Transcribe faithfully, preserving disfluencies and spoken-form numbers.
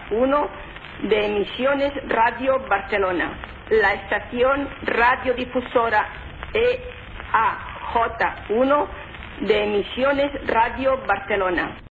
uno de Emisiones Radio Barcelona, la estación radiodifusora E A J uno de Emisiones Radio Barcelona.